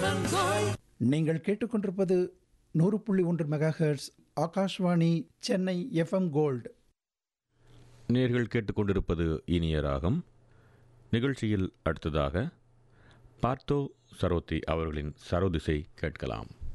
நீங்கள் கேட்டுக்கொண்டிருப்பது 100.1 megahertz Akashvani Chennai FM gold. நேர்கள் கேட்டுக்கொண்டிருப்பது இனிய ராகம். நிகழ்ச்சியில் அடுத்ததாக பார்த்தோ சரோத்தி அவர்களின் சரோதிசை கேட்கலாம்.